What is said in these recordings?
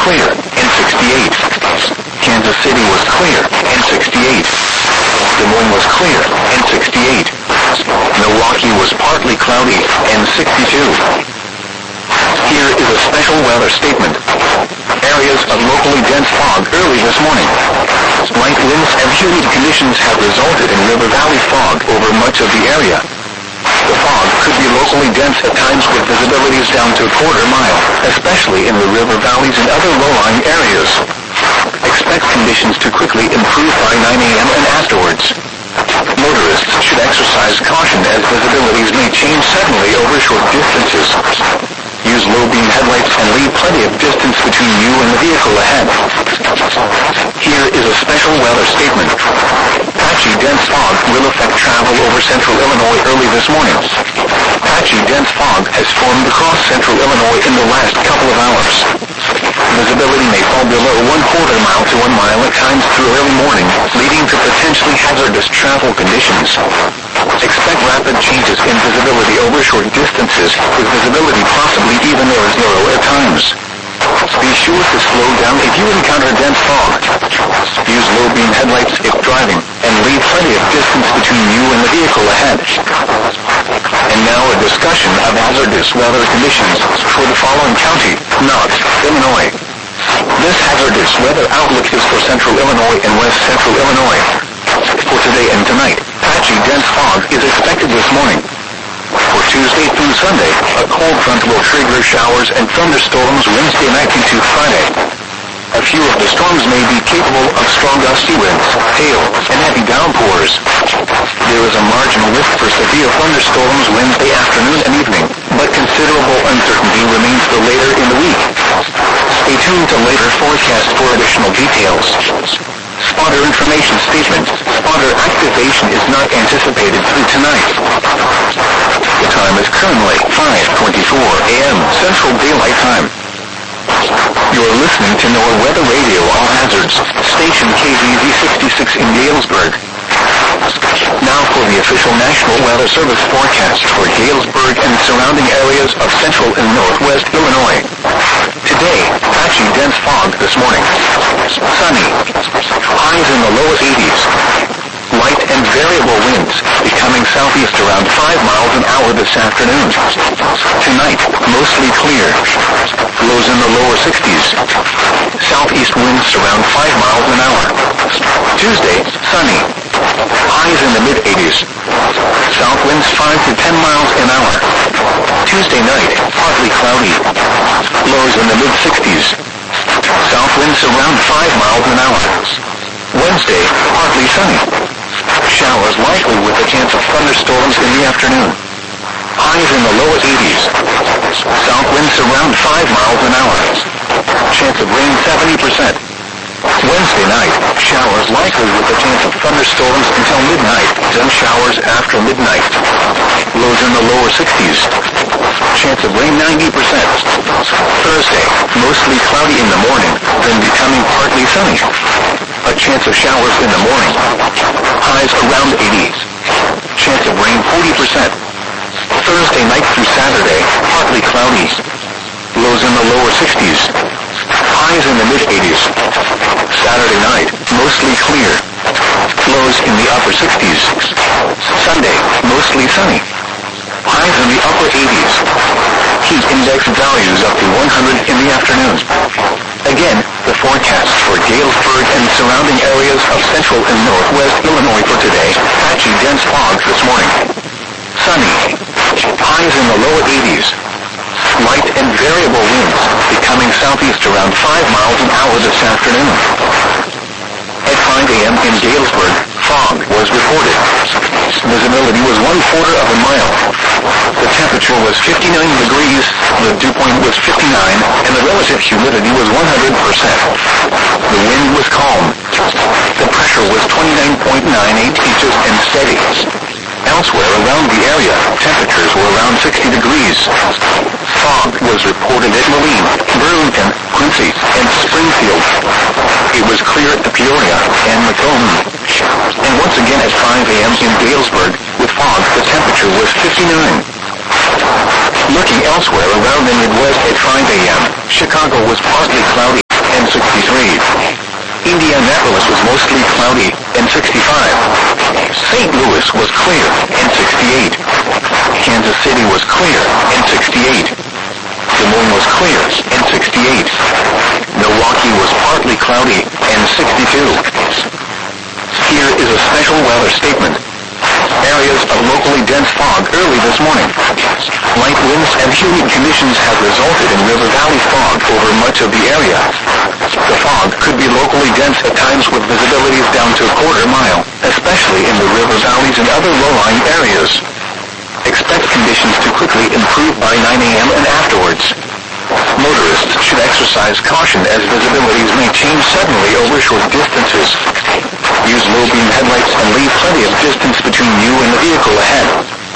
clear, and 68. Kansas City was clear, and 68. Des Moines was clear, and 68. Milwaukee was partly cloudy, and 62. Here is a special weather statement. Areas of locally dense fog early this morning. Light winds and humid conditions have resulted in river valley fog over much of the area. The fog could be locally dense at times with visibilities down to a quarter mile, especially in the river valleys and other low-lying areas. Expect conditions to quickly improve by 9 a.m. and afterwards. Motorists should exercise caution as visibilities may change suddenly over short distances. Use low-beam headlights and leave plenty of distance between you and the vehicle ahead. Here is a special weather statement. Patchy dense fog will affect travel over central Illinois early this morning. Patchy dense fog has formed across central Illinois in the last couple of hours. Visibility may fall below 1/4 mile to 1 mile at times through early morning, leading to potentially hazardous travel conditions. Expect rapid changes in visibility over short distances, with visibility possibly even near zero at times. Be sure to slow down if you encounter dense fog. Use low-beam headlights if driving, and leave plenty of distance between you and the vehicle ahead. And now a discussion of hazardous weather conditions for the following county, Knox, Illinois. This hazardous weather outlook is for central Illinois and west central Illinois. For today and tonight, patchy dense fog is expected this morning. For Tuesday through Sunday, a cold front will trigger showers and thunderstorms Wednesday night into Friday. A few of the storms may be capable of strong gusty winds, hail, and heavy downpours. There is a marginal risk for severe thunderstorms Wednesday afternoon and evening, but considerable uncertainty remains for later in the week. Stay tuned to later forecast for additional details. Spotter information statement. Spotter activation is not anticipated through tonight. The time is currently 5:24 a.m. Central Daylight Time. You're listening to NOAA Weather Radio All Hazards, station KZZ 66 in Galesburg. Now for the official National Weather Service forecast for Galesburg and surrounding areas of central and northwest Illinois. Today, patchy dense fog this morning. Sunny. Highs in the low 80s. Light and variable winds, becoming southeast around 5 miles an hour this afternoon. Tonight, mostly clear. Lows in the lower 60s. Southeast winds around 5 miles an hour. Tuesday, sunny. Highs in the mid-80s. South winds 5 to 10 miles an hour. Tuesday night, partly cloudy. Lows in the mid-60s. South winds around 5 miles an hour. Wednesday, partly sunny. Showers likely with a chance of thunderstorms in the afternoon. Highs in the lower 80s. South winds around 5 miles an hour. Chance of rain 70%. Wednesday night, showers likely with a chance of thunderstorms until midnight, then showers after midnight. Lows in the lower 60s. Chance of rain 90%. Thursday, mostly cloudy in the morning, then becoming partly sunny. A chance of showers in the morning. Highs around 80s. Chance of rain 40%. Thursday night through Saturday, partly cloudy. Lows in the lower 60s. Highs in the mid-80s. Saturday night, mostly clear. Lows in the upper 60s. Sunday, mostly sunny. Highs in the upper 80s. Heat index values up to 100 in the afternoon. Again, the forecast for Galesburg and surrounding areas of central and northwest Illinois for today, patchy dense fog this morning. Sunny. Highs in the lower 80s. Light and variable winds, becoming southeast around 5 miles an hour this afternoon. At 5 a.m. in Galesburg, fog was reported. Visibility was 1/4 of a mile. The temperature was 59 degrees, the dew point was 59, and the relative humidity was 100%. The wind was calm. The pressure was 29.98 inches and steady. Elsewhere around the area, temperatures were around 60 degrees. Fog was reported at Moline, Burlington, Quincy, and Springfield. It was clear at Peoria and Macomb. And once again at 5 a.m. in Galesburg, with fog, the temperature was 59. Looking elsewhere around the Midwest at 5 a.m., Chicago was partly cloudy. mostly cloudy, and 65. St. Louis was clear, and 68. Kansas City was clear, and 68. Des Moines was clear, and 68. Milwaukee was partly cloudy, and 62. Here is a special weather statement. Areas of locally dense fog early this morning. Light winds and humid conditions have resulted in river valley fog over much of the area. The fog could be locally dense at times with visibilities down to a quarter mile, especially in the river valleys and other low-lying areas. Expect conditions to quickly improve by 9 a.m. and afterwards. Motorists should exercise caution as visibilities may change suddenly over short distances. Use low-beam headlights and leave plenty of distance between you and the vehicle ahead.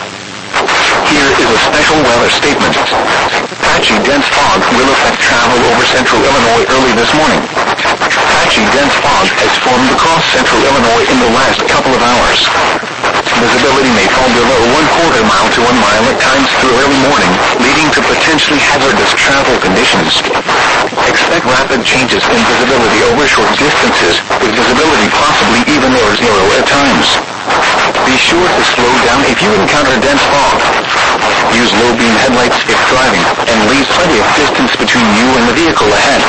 Here is a special weather statement. Patchy dense fog will affect travel over central Illinois early this morning. Patchy dense fog has formed across central Illinois in the last couple of hours. Visibility may fall below 1/4 mile to 1 mile at times through early morning, leading to potentially hazardous travel conditions. Expect rapid changes in visibility over short distances, with visibility possibly even over zero at times. Be sure to slow down if you encounter dense fog. Use low-beam headlights if driving, and leave plenty of distance between you and the vehicle ahead.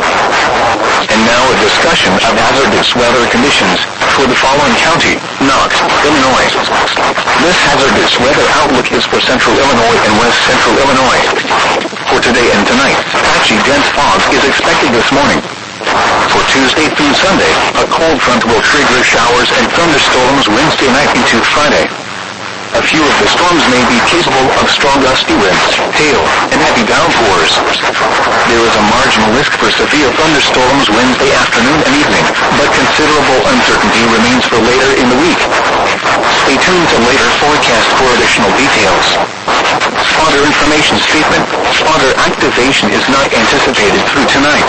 And now a discussion of hazardous weather conditions for the following county, Knox, Illinois. This hazardous weather outlook is for central Illinois and west central Illinois. For today and tonight, patchy dense fog is expected this morning. For Tuesday through Sunday, a cold front will trigger showers and thunderstorms Wednesday night into Friday. A few of the storms may be capable of strong gusty winds, hail, and heavy downpours. There is a marginal risk for severe thunderstorms Wednesday afternoon and evening, but considerable uncertainty remains for later in the week. Stay tuned to later forecast for additional details. Spotter information statement. Spotter activation is not anticipated through tonight.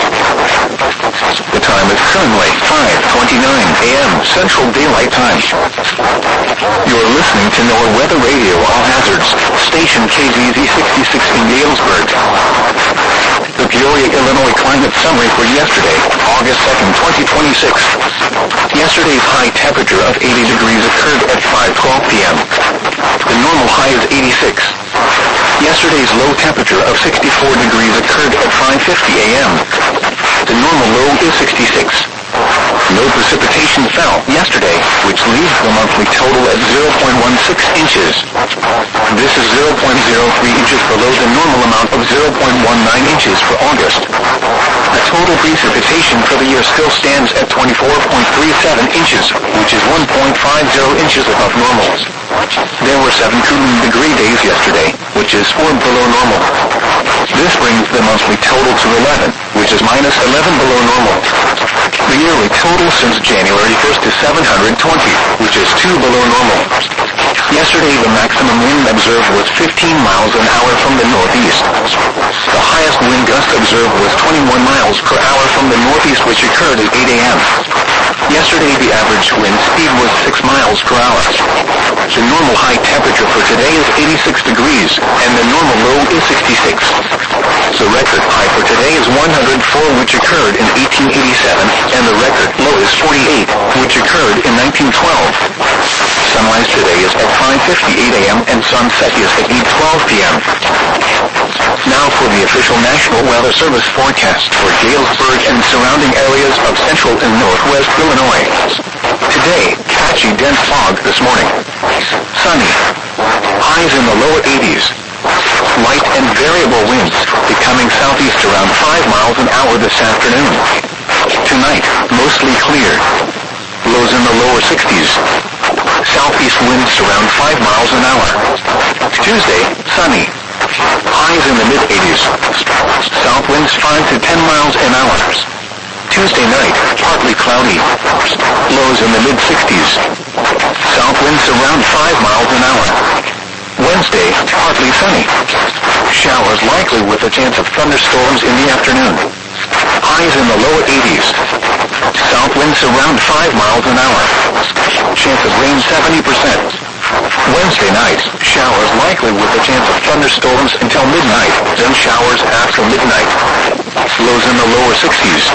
The time is currently 5:29 a.m. Central Daylight Time. You're listening to NOAA Weather Radio All Hazards, station KZZ 66 in Galesburg. The Peoria, Illinois climate summary for yesterday, August 2nd, 2026. Yesterday's high temperature of 80 degrees occurred at 5:12 p.m. The normal high is 86. Yesterday's low temperature of 64 degrees occurred at 5:50 a.m. The normal low is 66. No precipitation fell yesterday, which leaves the monthly total at 0.16 inches. This is 0.03 inches below the normal amount of 0.19 inches for August. The total precipitation for the year still stands at 24.37 inches, which is 1.50 inches above normal. There were 7 cooling degree days yesterday, which is 4 below normal. This brings the monthly total to 11, which is minus 11 below normal. The yearly total since January 1st is 720, which is 2 below normal. Yesterday, the maximum wind observed was 15 miles an hour from the northeast. The highest wind gust observed was 21 miles per hour from the northeast, which occurred at 8 a.m. Yesterday, the average wind speed was 6 miles per hour. The normal high temperature for today is 86 degrees, and the normal low is 66. The record high for today is 104, which occurred in 1887, and the record low is 48, which occurred in 1912. Sunrise today is at 5:58 a.m. and sunset is at 8:12 p.m. Now for the official National Weather Service forecast for Galesburg and surrounding areas of central and northwest Illinois. Today, patchy dense fog this morning. Sunny. Highs in the lower 80s. Light and variable winds, becoming southeast around 5 miles an hour this afternoon. Tonight, mostly clear. Lows in the lower 60s. Southeast winds around 5 miles an hour. Tuesday, sunny. Highs in the mid-80s. South winds 5 to 10 miles an hour. Tuesday night, partly cloudy. Lows in the mid-60s. South winds around 5 miles an hour. Wednesday, partly sunny. Showers likely with a chance of thunderstorms in the afternoon. Highs in the lower 80s. South winds around 5 miles an hour. Chance of rain 70%. Wednesday night, showers likely with a chance of thunderstorms until midnight, then showers after midnight. Lows in the lower 60s.